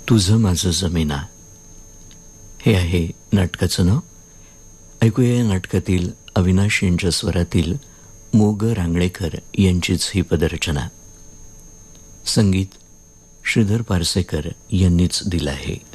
तुझं माझं जमिना हे आहे नाटकाचं नाव. ऐकूया या नाटकातील अविनाश यांच्या स्वरातील मोग रांगणेकर यांचीच ही पदरचना. संगीत श्रीधर पारसेकर यांनीच दिलं आहे.